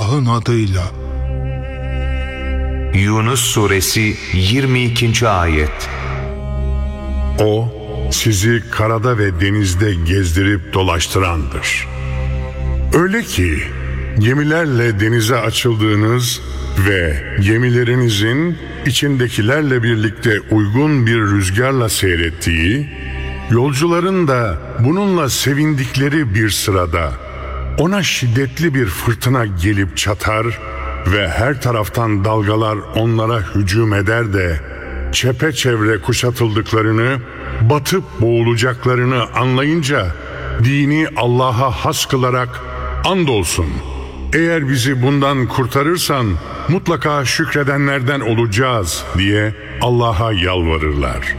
Allah'ın adıyla. Yunus Suresi 22. Ayet. O, sizi karada ve denizde gezdirip dolaştırandır. Öyle ki, gemilerle denize açıldığınız ve gemilerinizin içindekilerle birlikte uygun bir rüzgarla seyrettiği, yolcuların da bununla sevindikleri bir sırada, ona şiddetli bir fırtına gelip çatar ve her taraftan dalgalar onlara hücum eder de, çepeçevre kuşatıldıklarını, batıp boğulacaklarını anlayınca, dini Allah'a has kılarak, andolsun, eğer bizi bundan kurtarırsan, mutlaka şükredenlerden olacağız diye Allah'a yalvarırlar.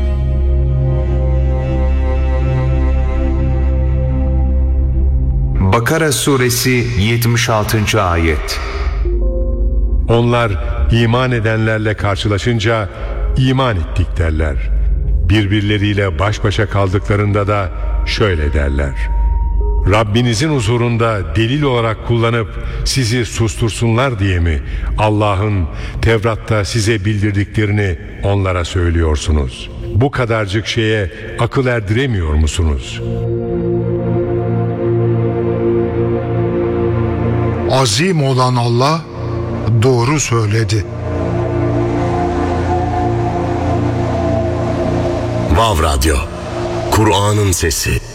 Bakara Suresi 76. Ayet. Onlar iman edenlerle karşılaşınca iman ettik derler. Birbirleriyle baş başa kaldıklarında da şöyle derler: Rabbinizin huzurunda delil olarak kullanıp sizi sustursunlar diye mi Allah'ın Tevrat'ta size bildirdiklerini onlara söylüyorsunuz? Bu kadarcık şeye akıl erdiremiyor musunuz? Azim olan Allah doğru söyledi. Vav Radyo, Kur'an'ın sesi.